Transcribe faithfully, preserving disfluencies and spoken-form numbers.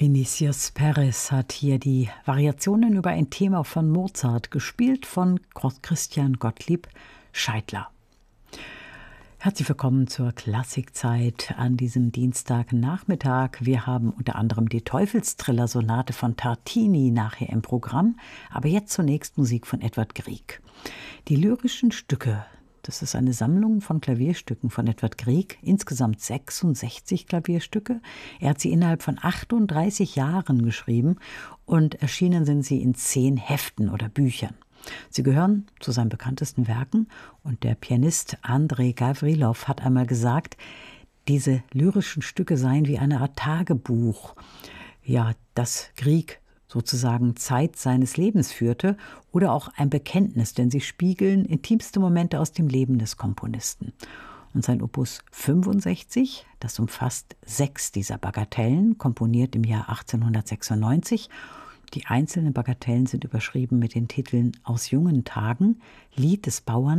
Vinicius Perez hat hier die Variationen über ein Thema von Mozart gespielt von Christian Gottlieb Scheidler. Herzlich willkommen zur Klassikzeit an diesem Dienstagnachmittag. Wir haben unter anderem die Teufelstriller-Sonate von Tartini nachher im Programm, aber jetzt zunächst Musik von Edvard Grieg. Die lyrischen Stücke, das ist eine Sammlung von Klavierstücken von Edvard Grieg, insgesamt sechsundsechzig Klavierstücke. Er hat sie innerhalb von achtunddreißig Jahren geschrieben und erschienen sind sie in zehn Heften oder Büchern. Sie gehören zu seinen bekanntesten Werken und der Pianist Andrei Gavrilov hat einmal gesagt, diese lyrischen Stücke seien wie eine Art Tagebuch, ja, das Grieg sozusagen Zeit seines Lebens führte oder auch ein Bekenntnis, denn sie spiegeln intimste Momente aus dem Leben des Komponisten. Und sein Opus fünfundsechzig, das umfasst sechs dieser Bagatellen, komponiert im Jahr achtzehnhundertsechsundneunzig. Die einzelnen Bagatellen sind überschrieben mit den Titeln Aus jungen Tagen, Lied des Bauern,